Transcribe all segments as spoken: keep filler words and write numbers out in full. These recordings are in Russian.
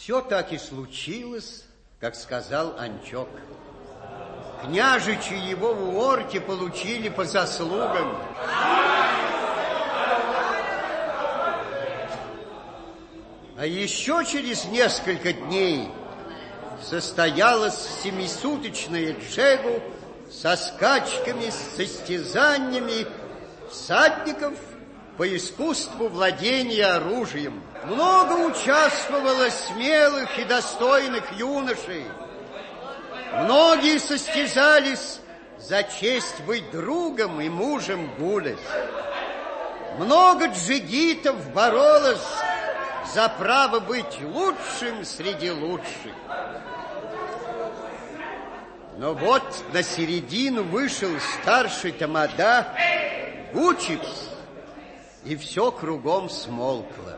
Все так и случилось, как сказал Анчок. Княжичи его в Орке получили по заслугам. А еще через несколько дней состоялось семисуточное джегу со скачками, с состязаниями всадников по искусству владения оружием. Много участвовало смелых и достойных юношей. Многие состязались за честь быть другом и мужем Гуля. Много джигитов боролось за право быть лучшим среди лучших. Но вот на середину вышел старший тамада Гучикс, и все кругом смолкло.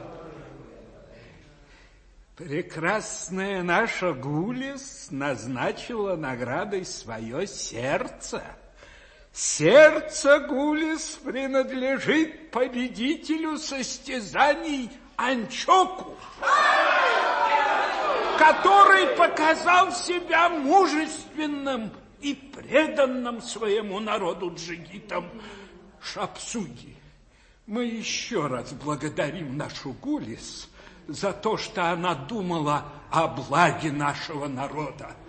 Прекрасная наша Гулис назначила наградой свое сердце. Сердце Гулис принадлежит победителю состязаний Анчоку, который показал себя мужественным и преданным своему народу джигитам Шапсуги. Мы еще раз благодарим нашу Гулис за то, что она думала о благе нашего народа.